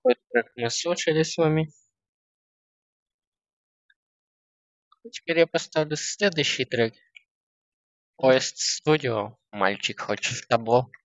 Какой трек мы слушали с вами. Теперь я поставлю следующий трек. Quest Studio. Мальчик хочет табло.